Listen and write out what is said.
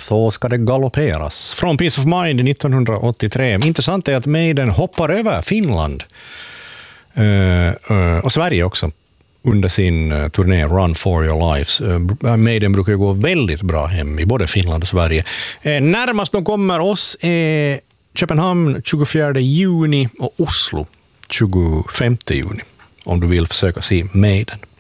Så ska det galopperas. Från Peace of Mind 1983. Intressant är att Maiden hoppar över Finland och Sverige också under sin turné Run for your lives. Maiden brukar gå väldigt bra hem i både Finland och Sverige. Närmast de kommer oss är Köpenhamn 24 juni och Oslo 25 juni. Om du vill försöka se Maiden.